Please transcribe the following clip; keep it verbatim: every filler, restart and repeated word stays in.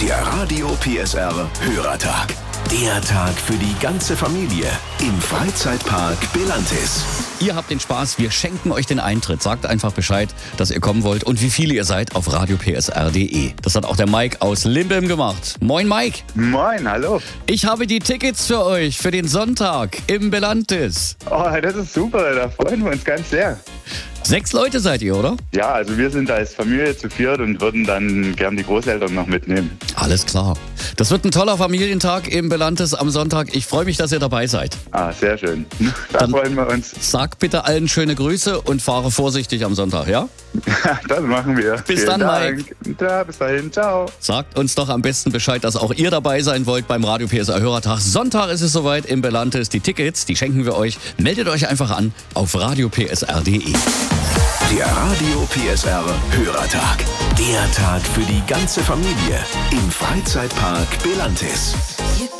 Der Radio P S R Hörertag. Der Tag für die ganze Familie im Freizeitpark Belantis. Ihr habt den Spaß, wir schenken euch den Eintritt. Sagt einfach Bescheid, dass ihr kommen wollt und wie viele ihr seid auf radio p s r punkt d e. Das hat auch der Mike aus Limbim gemacht. Moin Mike. Moin, hallo. Ich habe die Tickets für euch für den Sonntag im Belantis. Oh, das ist super, da freuen wir uns ganz sehr. Sechs Leute seid ihr, oder? Ja, also wir sind als Familie zu viert und würden dann gern die Großeltern noch mitnehmen. Alles klar. Das wird ein toller Familientag im Belantis am Sonntag. Ich freue mich, dass ihr dabei seid. Ah, sehr schön. Da Dann freuen wir uns. Sag bitte allen schöne Grüße und fahre vorsichtig am Sonntag, ja? Das machen wir. Bis Vielen dann, Dank. Mike. Ja, bis dahin, ciao. Sagt uns doch am besten Bescheid, dass auch ihr dabei sein wollt beim Radio P S R Hörertag. Sonntag ist es soweit im Belantis. Die Tickets, die schenken wir euch. Meldet euch einfach an auf radio p s r punkt d e. Der Radio P S R Hörertag. Der Tag für die ganze Familie im Freizeitpark Belantis.